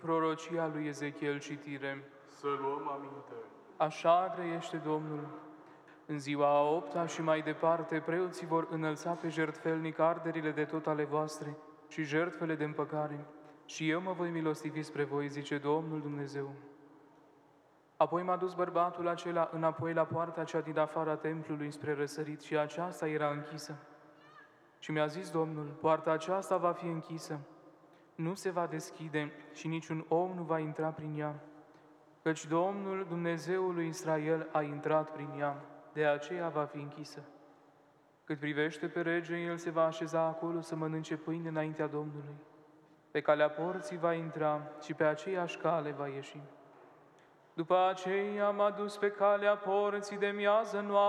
prorocia lui Ezechiel citire. Să luăm aminte. Așa grăiește Domnul. În ziua a 8-a și mai departe, preoții vor înălța pe jertfelnic arderile de tot ale voastre și jertfele de împăcare. Și eu mă voi milostivi spre voi, zice Domnul Dumnezeu. Apoi m-a dus bărbatul acela înapoi la poarta cea din afara templului spre răsărit și aceasta era închisă. Și mi-a zis Domnul, poarta aceasta va fi închisă, nu se va deschide și niciun om nu va intra prin ea, căci Domnul Dumnezeul lui Israel a intrat prin ea, de aceea va fi închisă. Cât privește pe rege, el se va așeza acolo să mănânce pâine înaintea Domnului. Pe calea porții va intra și pe aceeași cale va ieși. După aceea m-a dus pe calea porții de miază noapte,